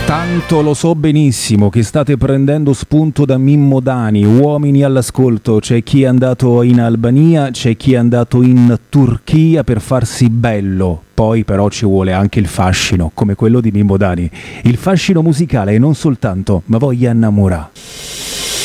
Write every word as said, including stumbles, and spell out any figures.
Tanto lo so benissimo che state prendendo spunto da Mimmo Dani. Uomini all'ascolto, c'è chi è andato in Albania, c'è chi è andato in Turchia per farsi bello. Poi però ci vuole anche il fascino, come quello di Mimmo Dani. Il fascino musicale e non soltanto, ma voglia innamorare.